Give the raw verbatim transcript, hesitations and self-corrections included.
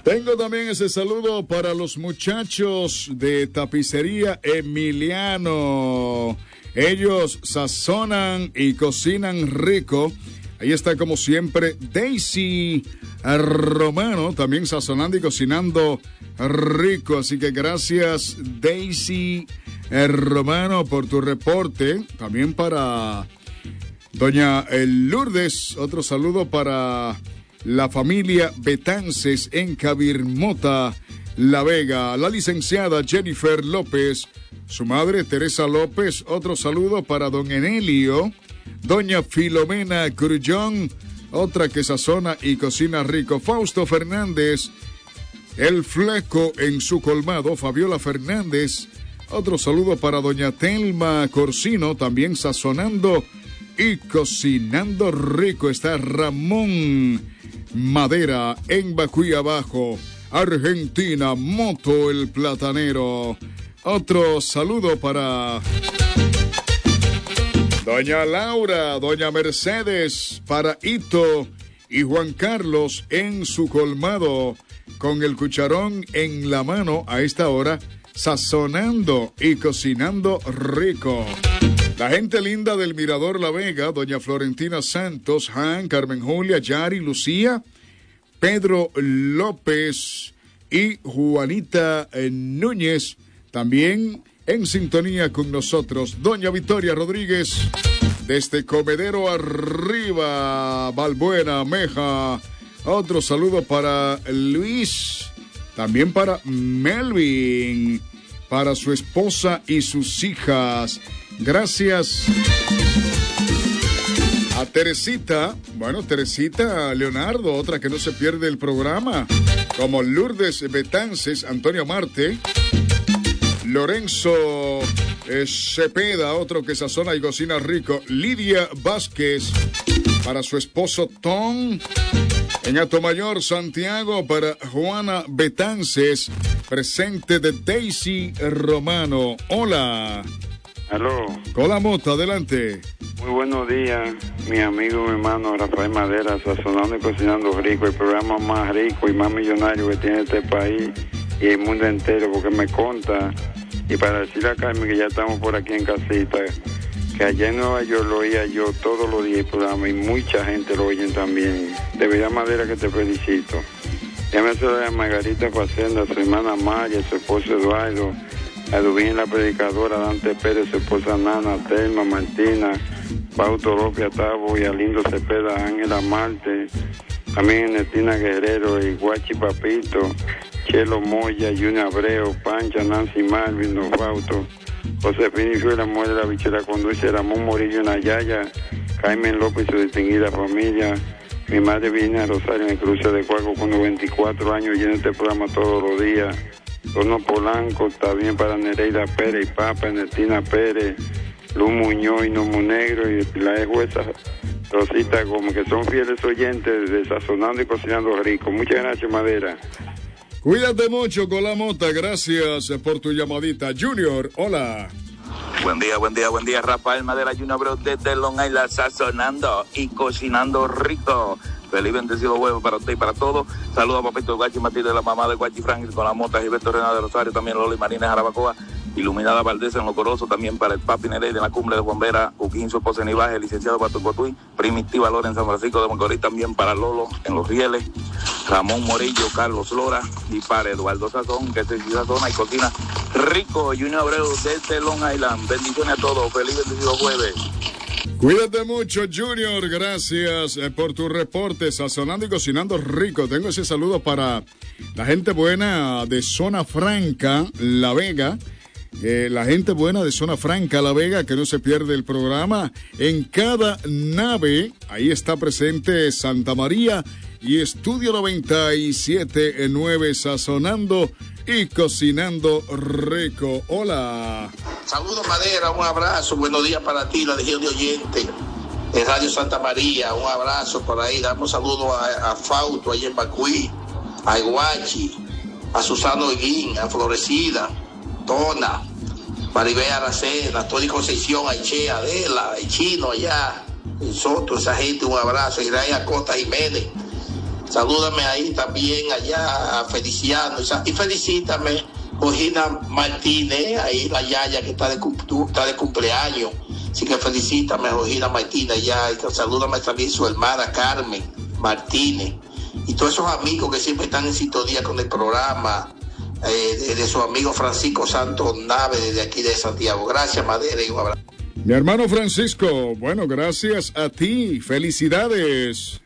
Tengo también ese saludo para los muchachos de Tapicería Emiliano. Ellos sazonan y cocinan rico. Ahí está como siempre Daisy Romano, también sazonando y cocinando rico. Así que gracias Daisy Romano por tu reporte. También para doña Lourdes, otro saludo para la familia Betances en Cabirmota, La Vega. La licenciada Jennifer López, su madre Teresa López, otro saludo para don Enelio. Doña Filomena Crullón, otra que sazona y cocina rico. Fausto Fernández, el fleco en su colmado. Fabiola Fernández, otro saludo para doña Telma Corsino, también sazonando y cocinando rico. Está Ramón Madera en Bacuy Abajo, Argentina. Moto el Platanero, otro saludo para doña Laura, doña Mercedes, para Ito y Juan Carlos en su colmado, con el cucharón en la mano a esta hora, sazonando y cocinando rico. La gente linda del Mirador La Vega, doña Florentina Santos, Han, Carmen Julia, Yari, Lucía, Pedro López y Juanita Núñez, también en sintonía con nosotros. Doña Victoria Rodríguez, desde Comedero Arriba, Balbuena, Meja. Otro saludo para Luis, también para Melvin, para su esposa y sus hijas. Gracias a Teresita, bueno, Teresita Leonardo, otra que no se pierde el programa, como Lourdes Betances, Antonio Marte, Lorenzo eh, Cepeda, otro que sazona y cocina rico, Lidia Vázquez, para su esposo Tom, en Atomayor, Santiago, para Juana Betances, presente de Daisy Romano. Hola. Aló. Hola, Mota, adelante. Muy buenos días, mi amigo, mi hermano Rafael Madera, sazonando y cocinando rico, el programa más rico y más millonario que tiene este país y el mundo entero, porque me conta, y para decirle a Carmen que ya estamos por aquí en casita, que allá en Nueva York lo oía yo todos los días el programa y mucha gente lo oyen también. De verdad, Madera, que te felicito. Ya me saluda a Margarita Facenda, su hermana Maya, su esposo Eduardo, a Dubín la predicadora, Dante Pérez, su esposa Nana, Telma, Martina, Bauto López Tavo y Alindo Cepeda, Ángela Marte, también Ernestina Guerrero y Guachi Papito, Chelo Moya, Junior Abreu, Pancha, Nancy Marvin, Don Fausto, Josefina y la mujer de la bichera conduce, Ramón Morillo Nayaya, Carmen López y su distinguida familia. Mi madre viene a Rosario en el cruce de Cuaco con veinticuatro años y en este programa todos los días. Tono Polanco, también para Nereida Pérez y Papa, Ernestina Pérez, Luz Muñoz y Nomo Negro y la de jueza Rosita Gómez, que son fieles oyentes de Sazonando y Cocinando Rico. Muchas gracias, Madera. Cuídate mucho con la Mota, gracias por tu llamadita. Junior, hola. Buen día, buen día, buen día, Rafael Madera Junior Abreu desde Long Island, sazonando y cocinando rico. Feliz bendecido jueves para usted y para todos. Saludos a Papito Guachi Matilde, la mamá de Guachi Frank con la Mota, Gilberto Renal de Rosario, también Loli Marínez Jarabacoa, Iluminada Valdés en Locoroso, también para el Papi Nereida en la Cumbre de Bombera, Uquín, su esposa en Ibaje, licenciado Pato Cotuí, Primitiva Lora en San Francisco de Macorís, también para Lolo en Los Rieles, Ramón Morillo, Carlos Lora y para Eduardo Sazón, que se sazona y cocina rico. Junior Abreu desde Long Island. Bendiciones a todos. Feliz bendecido jueves. Cuídate mucho, Junior. Gracias eh, por tu reporte. Sazonando y cocinando rico. Tengo ese saludo para la gente buena de Zona Franca, La Vega. Eh, la gente buena de Zona Franca, La Vega, que no se pierde el programa. En cada nave, ahí está presente Santa María y Estudio noventa y siete punto nueve, sazonando y cocinando rico. Hola. Saludos, Madera, un abrazo, buenos días para ti, la legión de oyentes de Radio Santa María, un abrazo por ahí, damos saludos a, a Fausto, allá en Bacuí, a Iguachi, a Susano Eguín, a Florecida, Tona, Maribel Aracena, Tony Concepción, Aiche, Adela, el Chino allá, el Soto, esa gente, un abrazo, Israel Acosta Jiménez, Salúdame ahí también allá a Feliciano y felicítame Georgina Martínez, ahí la yaya que está de, está de cumpleaños. Así que felicítame a Georgina Martínez ya, y salúdame también su hermana Carmen Martínez y todos esos amigos que siempre están en sintonía con el programa, eh, de, de su amigo Francisco Santos Nave desde aquí de Santiago. Gracias, Madera, y un abrazo. Mi hermano Francisco, bueno, gracias a ti, felicidades.